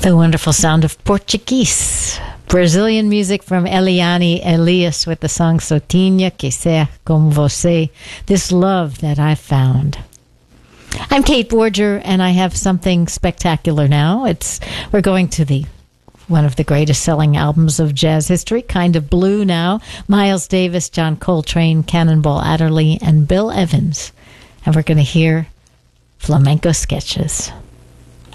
The wonderful sound of Portuguese. Brazilian music from Eliane Elias with the song Sotinha que ser como você, this love that I found. I'm Kate Borger, and I have something spectacular now. We're going to one of the greatest selling albums of jazz history, Kind of Blue now. Miles Davis, John Coltrane, Cannonball Adderley, and Bill Evans. And we're going to hear flamenco sketches.